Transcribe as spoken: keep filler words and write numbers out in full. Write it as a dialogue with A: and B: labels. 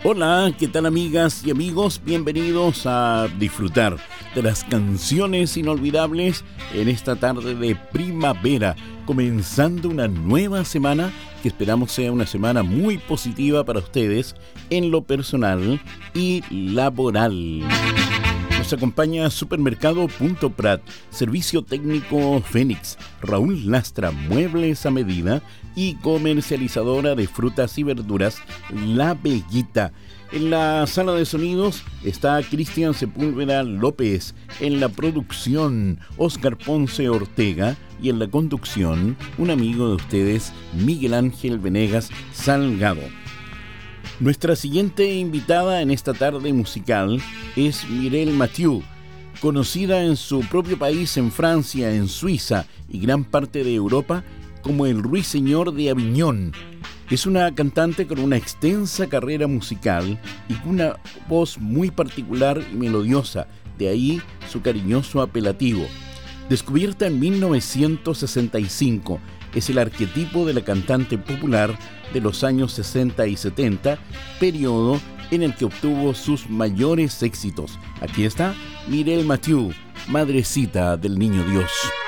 A: Hola, ¿qué tal amigas y amigos? Bienvenidos a disfrutar de las canciones inolvidables en esta tarde de primavera, comenzando una nueva semana que esperamos sea una semana muy positiva para ustedes en lo personal y laboral. Nos acompaña Supermercado Punto Prat, Servicio Técnico Fénix, Raúl Lastra, Muebles a Medida y comercializadora de frutas y verduras La Bellita. En la sala de sonidos está Cristian Sepúlveda López, en la producción Oscar Ponce Ortega y en la conducción un amigo de ustedes, Miguel Ángel Venegas Salgado. Nuestra siguiente invitada en esta tarde musical es Mireille Mathieu, conocida en su propio país, en Francia, en Suiza y gran parte de Europa como el Ruiseñor de Aviñón. Es una cantante con una extensa carrera musical y con una voz muy particular y melodiosa, de ahí su cariñoso apelativo. Descubierta en mil novecientos sesenta y cinco, es el arquetipo de la cantante popular de los años sesenta y setenta, periodo en el que obtuvo sus mayores éxitos. Aquí está Mireille Mathieu, Madrecita del Niño Dios.